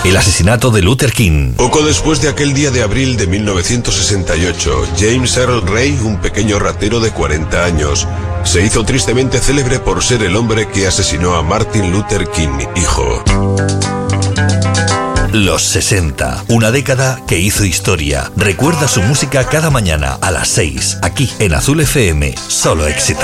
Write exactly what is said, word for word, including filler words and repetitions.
El asesinato de Luther King. Poco después de aquel día de abril de mil novecientos sesenta y ocho, James Earl Ray, un pequeño ratero de cuarenta años, se hizo tristemente célebre por ser el hombre que asesinó a Martin Luther King, hijo. Los sesenta, una década que hizo historia. Recuerda su música cada mañana a las seis, aquí en Azul F M. Solo éxito.